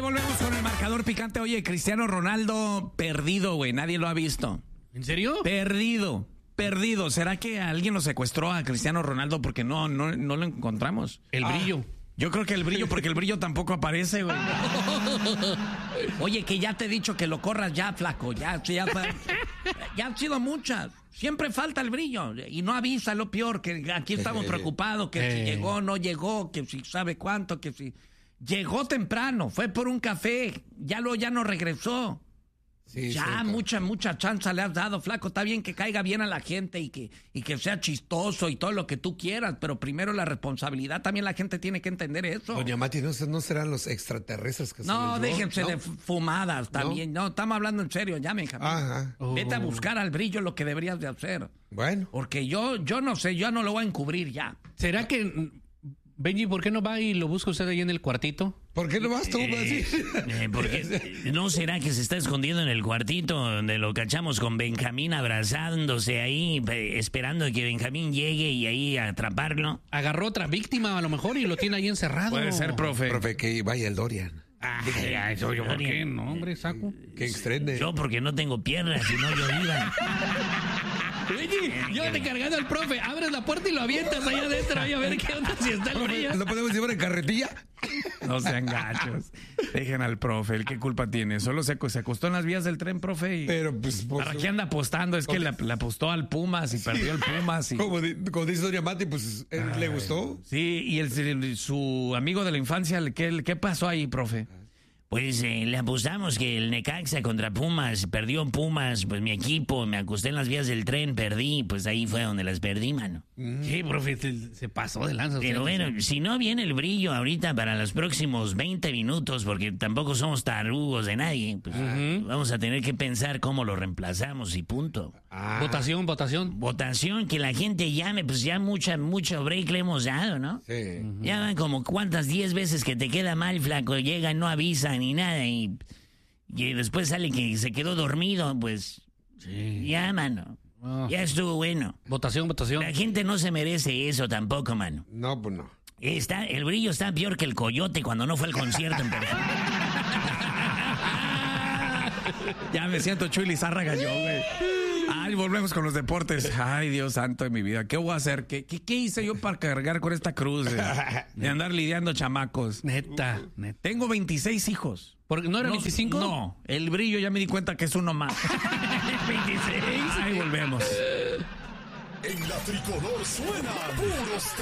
volvemos con el marcador picante. Oye, Cristiano Ronaldo perdido, güey. Nadie lo ha visto. ¿En serio? Perdido. ¿Será que alguien lo secuestró a Cristiano Ronaldo porque no lo encontramos? El brillo. Yo creo que el brillo, porque el brillo tampoco aparece, güey. Oye, que ya te he dicho que lo corras ya, flaco. Ya han sido muchas. Siempre falta el brillo. Y no avisa, lo peor, que aquí estamos preocupados, que si llegó, no llegó, que si sabe cuánto, que si... Llegó temprano, fue por un café, ya no regresó. Sí, ya mucha chance le has dado, flaco. Está bien que caiga bien a la gente y que sea chistoso y todo lo que tú quieras, pero primero la responsabilidad, también la gente tiene que entender eso. Doña Mati, ¿no serán los extraterrestres que no, déjense de fumadas también. No, estamos hablando en serio, ya, Benjamín. Vete a buscar al brillo lo que deberías de hacer. Bueno. Porque yo no sé, yo no lo voy a encubrir ya. ¿Será que... Benji, ¿por qué no va y lo busca usted ahí en el cuartito? ¿Por qué no vas tú? Porque ¿no será que se está escondiendo en el cuartito donde lo cachamos con Benjamín abrazándose ahí, esperando que Benjamín llegue y ahí a atraparlo? Agarró otra víctima a lo mejor y lo tiene ahí encerrado. Puede ser, profe. Profe, que vaya el Dorian. ¿Yo por qué? No, hombre, saco. Que extrañe. Yo porque no tengo piernas, si no yo iba. Oye, llévate cargando al profe, abres la puerta y lo avientas allá adentro, a ver qué onda si está el brillo. ¿No podemos llevar en carretilla? No sean gachos. Dejen al profe, ¿el qué culpa tiene? Solo se acostó en las vías del tren, profe. Y pero pues ¿para qué anda apostando? Es que le apostó al Pumas y perdió el Pumas. Y... Como dice Doña Mati, pues le gustó. Sí, y su amigo de la infancia, ¿qué pasó ahí, profe? Pues le apostamos que el Necaxa contra Pumas, perdió Pumas, pues mi equipo, me acosté en las vías del tren, perdí, pues ahí fue donde las perdí, mano. Sí, profe, se pasó de lanza. Pero bueno, si no viene el brillo ahorita para los próximos 20 minutos, porque tampoco somos tarugos de nadie, pues vamos a tener que pensar cómo lo reemplazamos y punto. Votación. Votación, que la gente llame, pues ya mucho break le hemos dado, ¿no? Sí. Ya van como cuántas 10 veces que te queda mal, flaco, llegan, no avisan ni nada y después sale que se quedó dormido, pues ya, mano. Ya estuvo bueno. Votación. La gente no se merece eso tampoco, mano. No, pues no. El brillo está peor que el coyote cuando no fue al concierto en persona. Ya me siento Chuy Lizárraga yo, güey. Ay, volvemos con los deportes. Ay, Dios santo de mi vida. ¿Qué voy a hacer? ¿Qué hice yo para cargar con esta cruz de andar lidiando chamacos? Neta. Tengo 26 hijos. ¿No era 25? No, el brillo ya me di cuenta que es uno más. 26. Ahí volvemos. En la tricolor suena puros